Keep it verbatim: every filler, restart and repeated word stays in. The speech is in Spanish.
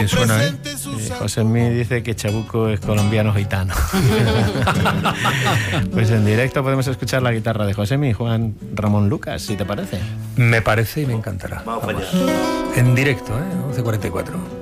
Suena, ¿eh? Eh, José Mí dice que Chabuco es colombiano gitano. Pues en directo podemos escuchar la guitarra de José Mí, Juan Ramón Lucas, si te parece. Me parece y me encantará. Vamos para allá. En directo, ¿eh? once cuarenta y cuatro.